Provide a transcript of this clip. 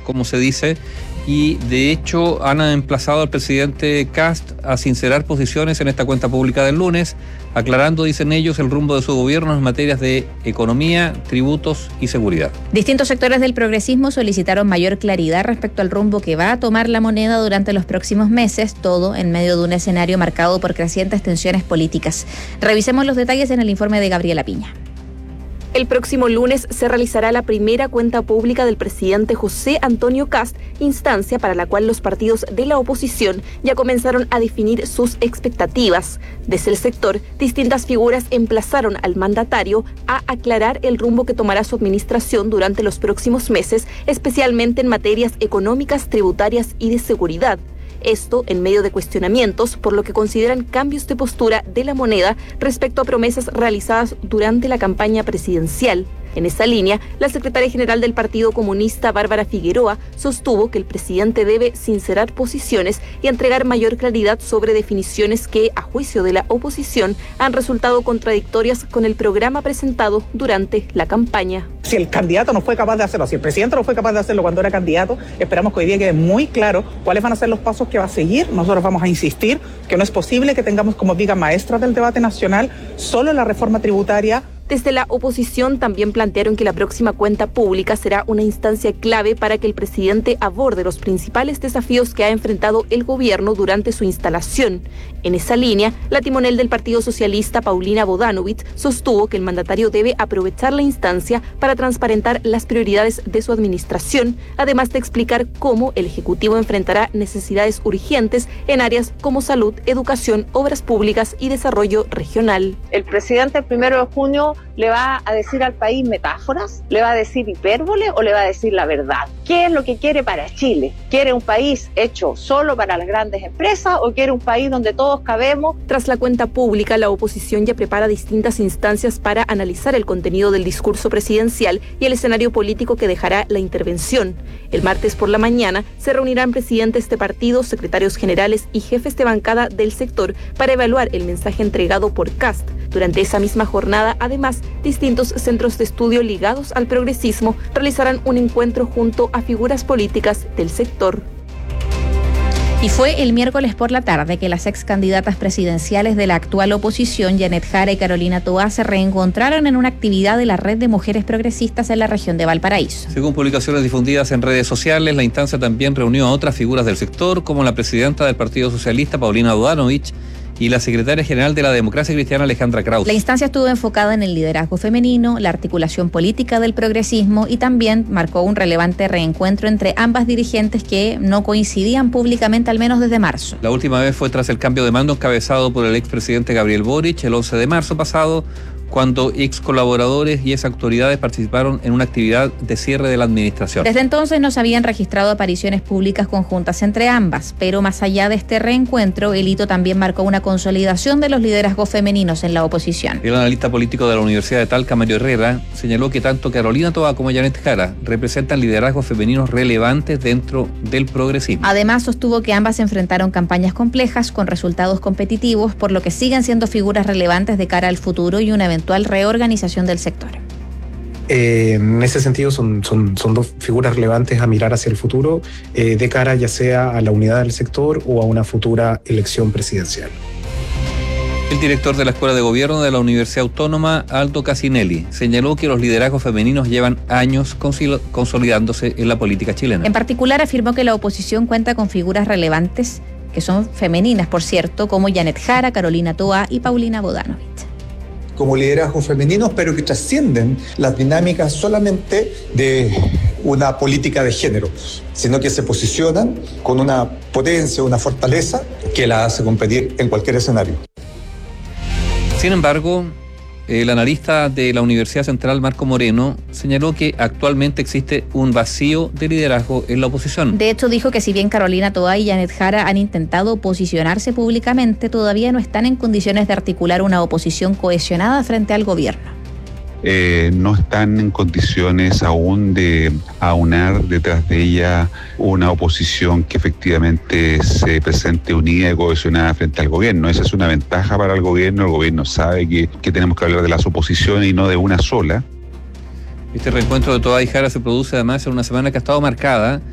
como se dice, y de hecho han emplazado al presidente Kast a sincerar posiciones en esta cuenta pública del lunes, aclarando, dicen ellos, el rumbo de su gobierno en materias de economía, tributos y seguridad. Distintos sectores del progresismo solicitaron mayor claridad respecto al rumbo que va a tomar la moneda durante los próximos meses, todo en medio de un escenario marcado por crecientes tensiones políticas. Revisemos los detalles en el informe de Gabriela Piña. El próximo lunes se realizará la primera cuenta pública del presidente José Antonio Kast, instancia para la cual los partidos de la oposición ya comenzaron a definir sus expectativas. Desde el sector, distintas figuras emplazaron al mandatario a aclarar el rumbo que tomará su administración durante los próximos meses, especialmente en materias económicas, tributarias y de seguridad. Esto en medio de cuestionamientos por lo que consideran cambios de postura de la moneda respecto a promesas realizadas durante la campaña presidencial. En esa línea, la secretaria general del Partido Comunista, Bárbara Figueroa, sostuvo que el presidente debe sincerar posiciones y entregar mayor claridad sobre definiciones que, a juicio de la oposición, han resultado contradictorias con el programa presentado durante la campaña. Si el candidato no fue capaz de hacerlo, si el presidente no fue capaz de hacerlo cuando era candidato, esperamos que hoy día quede muy claro cuáles van a ser los pasos que va a seguir. Nosotros vamos a insistir que no es posible que tengamos como viga maestra del debate nacional solo la reforma tributaria. Desde la oposición también plantearon que la próxima cuenta pública será una instancia clave para que el presidente aborde los principales desafíos que ha enfrentado el gobierno durante su instalación. En esa línea, la timonel del Partido Socialista, Paulina Bodanovich, sostuvo que el mandatario debe aprovechar la instancia para transparentar las prioridades de su administración, además de explicar cómo el Ejecutivo enfrentará necesidades urgentes en áreas como salud, educación, obras públicas y desarrollo regional. El presidente el 1 de junio le va a decir al país metáforas, le va a decir hipérbole o le va a decir la verdad. ¿Qué es lo que quiere para Chile? ¿Quiere un país hecho solo para las grandes empresas o quiere un país donde todos cabemos? Tras la cuenta pública, la oposición ya prepara distintas instancias para analizar el contenido del discurso presidencial y el escenario político que dejará la intervención. El martes por la mañana se reunirán presidentes de partidos, secretarios generales y jefes de bancada del sector para evaluar el mensaje entregado por Kast. Durante esa misma jornada, además, distintos centros de estudio ligados al progresismo realizarán un encuentro junto a figuras políticas del sector. Y fue el miércoles por la tarde que las ex candidatas presidenciales de la actual oposición, Janet Jara y Carolina Toá, se reencontraron en una actividad de la Red de Mujeres Progresistas en la región de Valparaíso. Según publicaciones difundidas en redes sociales, la instancia también reunió a otras figuras del sector, como la presidenta del Partido Socialista, Paulina Bodanovich, y la secretaria general de la Democracia Cristiana, Alejandra Krause. La instancia estuvo enfocada en el liderazgo femenino, la articulación política del progresismo y también marcó un relevante reencuentro entre ambas dirigentes que no coincidían públicamente al menos desde marzo. La última vez fue tras el cambio de mando encabezado por el expresidente Gabriel Boric el 11 de marzo pasado, cuando ex colaboradores y ex autoridades participaron en una actividad de cierre de la administración. Desde entonces no se habían registrado apariciones públicas conjuntas entre ambas, pero más allá de este reencuentro, el hito también marcó una consolidación de los liderazgos femeninos en la oposición. El analista político de la Universidad de Talca, Mario Herrera, señaló que tanto Carolina Toá como Janet Jara representan liderazgos femeninos relevantes dentro del progresismo. Además, sostuvo que ambas enfrentaron campañas complejas con resultados competitivos, por lo que siguen siendo figuras relevantes de cara al futuro y una eventual reorganización del sector. En ese sentido son dos figuras relevantes a mirar hacia el futuro, de cara ya sea a la unidad del sector o a una futura elección presidencial. El director de la Escuela de Gobierno de la Universidad Autónoma, Aldo Casinelli, señaló que los liderazgos femeninos llevan años consolidándose en la política chilena. En particular, afirmó que la oposición cuenta con figuras relevantes, que son femeninas, por cierto, como Janet Jara, Carolina Toá y Paulina Bodanovich. Como liderazgos femeninos, pero que trascienden las dinámicas solamente de una política de género, sino que se posicionan con una potencia, una fortaleza que la hace competir en cualquier escenario. Sin embargo, el analista de la Universidad Central, Marco Moreno, señaló que actualmente existe un vacío de liderazgo en la oposición. De hecho, dijo que si bien Carolina Toá y Janet Jara han intentado posicionarse públicamente, todavía no están en condiciones de articular una oposición cohesionada frente al gobierno. No están en condiciones aún de aunar detrás de ella una oposición que efectivamente se presente unida y cohesionada frente al gobierno. Esa es una ventaja para el gobierno sabe que tenemos que hablar de las oposiciones y no de una sola. Este reencuentro de Toá y Jara se produce además en una semana que ha estado marcada